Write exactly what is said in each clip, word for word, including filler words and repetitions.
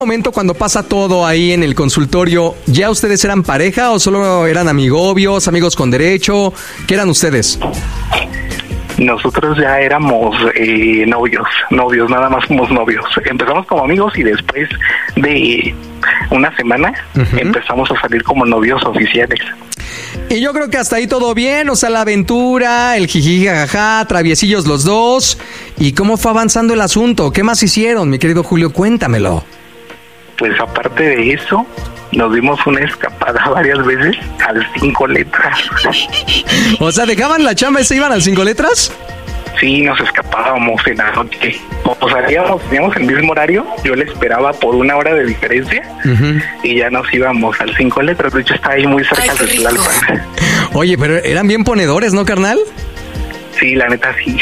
Momento cuando pasa todo ahí en el consultorio, ¿ya ustedes eran pareja o solo eran amigobios, amigos con derecho? ¿Qué eran ustedes? Nosotros ya éramos eh, novios, novios, nada más somos novios. Empezamos como amigos y después de una semana uh-huh. empezamos a salir como novios oficiales. Y yo creo que hasta ahí todo bien, o sea, la aventura, el jiji jajaja, traviesillos los dos. ¿Y cómo fue avanzando el asunto? ¿Qué más hicieron, mi querido Julio? Cuéntamelo. Pues aparte de eso, nos dimos una escapada varias veces al cinco letras. O sea, ¿dejaban la chamba y se iban al cinco letras? Sí, nos escapábamos en la noche. O salíamos, teníamos el mismo horario, yo le esperaba por una hora de diferencia uh-huh. y ya nos íbamos al cinco letras. De hecho, está ahí muy cerca de Tlalpan. Oye, pero eran bien ponedores, ¿no, carnal? Sí, la neta sí.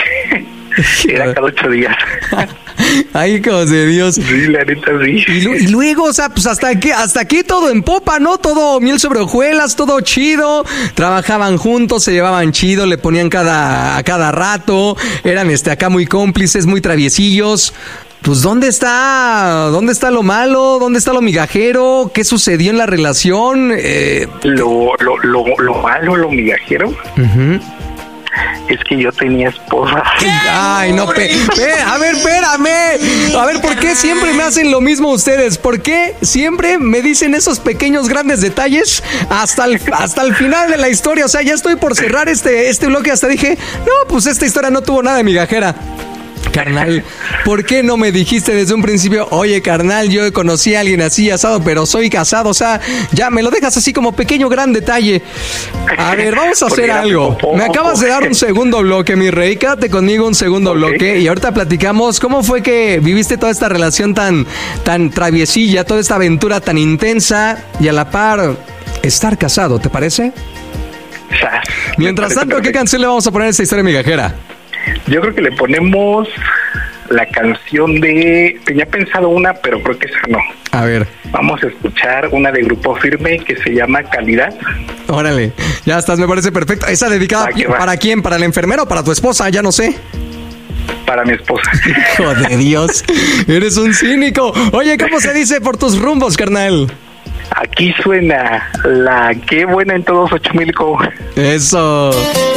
Era cada ocho días. Ay, hijos de Dios. Sí, la neta sí. Y, y luego, o sea, pues hasta aquí, hasta aquí todo en popa, ¿no? Todo miel sobre hojuelas, todo chido. Trabajaban juntos, se llevaban chido, le ponían cada, a cada rato. Eran este acá muy cómplices, muy traviesillos. Pues, ¿dónde está? ¿Dónde está lo malo? ¿Dónde está lo migajero? ¿Qué sucedió en la relación? Eh... Lo, lo, lo, lo malo, lo migajero. Uh-huh. Es que yo tenía esposa. Ay, no, pe, pe, a ver, espérame. A ver, ¿por qué siempre me hacen lo mismo ustedes? ¿Por qué siempre me dicen esos pequeños grandes detalles hasta el, hasta el final de la historia? O sea, ya estoy por cerrar este, este bloque. Hasta dije, no, pues esta historia no tuvo nada de migajera. Carnal, ¿por qué no me dijiste desde un principio? Oye, carnal, yo conocí a alguien así asado, pero soy casado. O sea, ya me lo dejas así como pequeño gran detalle. A ver, vamos a hacer algo. Me acabas de dar un segundo bloque, mi rey. Quédate conmigo un segundo okay. bloque y ahorita platicamos cómo fue que viviste toda esta relación tan, tan traviesilla, toda esta aventura tan intensa y a la par estar casado, ¿te parece? Ya, Mientras tanto, perfecto. ¿Qué canción le vamos a poner a esta historia migajera? Yo creo que le ponemos la canción de... Tenía pensado una, pero creo que esa no. A ver. Vamos a escuchar una de Grupo Firme que se llama Calidad. Órale, ya estás, me parece perfecto. ¿Esa dedicada a, para quién? ¿Para el enfermero o para tu esposa? Ya no sé. Para mi esposa. Hijo de Dios, eres un cínico. Oye, ¿cómo se dice por tus rumbos, carnal? Aquí suena la Qué Buena en Todos Xochimilco. Eso.